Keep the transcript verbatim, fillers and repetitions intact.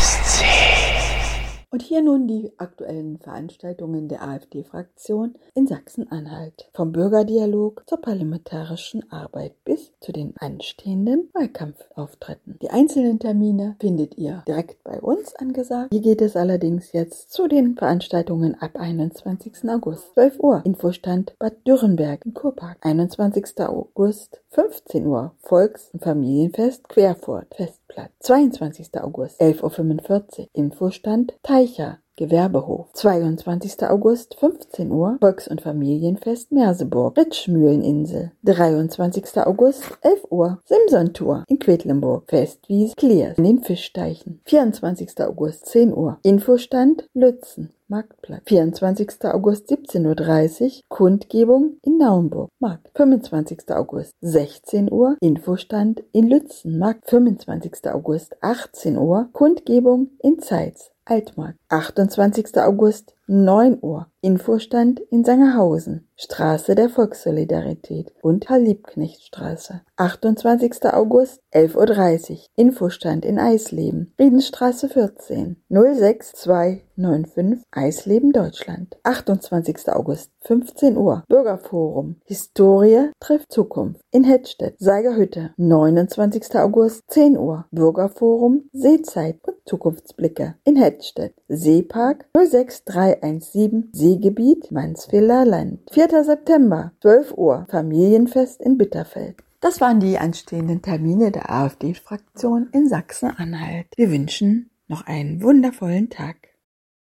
Und hier nun die aktuellen Veranstaltungen der AfD-Fraktion in Sachsen-Anhalt. Vom Bürgerdialog zur parlamentarischen Arbeit bis zu den anstehenden Wahlkampfauftritten. Die einzelnen Termine findet ihr direkt bei uns angesagt. Hier geht es allerdings jetzt zu den Veranstaltungen ab einundzwanzigsten August, zwölf Uhr. Infostand Bad Dürrenberg im Kurpark. einundzwanzigsten August, fünfzehn Uhr. Volks- und Familienfest Querfurt, Festplatz. zweiundzwanzigsten August, elf Uhr fünfundvierzig. Infostand Teicher, Gewerbehof. zweiundzwanzigsten August, fünfzehn Uhr. Volks- und Familienfest Merseburg, Ritschmühleninsel. dreiundzwanzigsten August, elf Uhr. Simson-Tour in Quedlinburg, Festwiese Kliers in den Fischteichen. vierundzwanzigsten August, zehn Uhr. Infostand Lützen, Marktplatz. vierundzwanzigsten August, siebzehn Uhr dreißig. Kundgebung in Naumburg, Markt. fünfundzwanzigsten August, sechzehn Uhr. Infostand in Lützen, Markt. fünfundzwanzigsten August, achtzehn Uhr. Kundgebung in Zeitz, Altmarkt. achtundzwanzigsten August, neun Uhr. Infostand in Sangerhausen, Straße der Volkssolidarität und Karl-Liebknecht-Straße. achtundzwanzigsten August, elf Uhr dreißig. Infostand in Eisleben, Friedenstraße vierzehn, null sechs zwei neun fünf, Eisleben, Deutschland. achtundzwanzigsten August, fünfzehn Uhr. Bürgerforum, Historie trifft Zukunft in Hettstedt, Seigerhütte. neunundzwanzigsten August, zehn Uhr. Bürgerforum, Seezeit und Zukunftsblicke in Hettstedt. Seepark null sechs drei eins sieben, Seegebiet Mansfelder Land. vierten September, zwölf Uhr. Familienfest in Bitterfeld. Das waren die anstehenden Termine der AfD-Fraktion in Sachsen-Anhalt. Wir wünschen noch einen wundervollen Tag.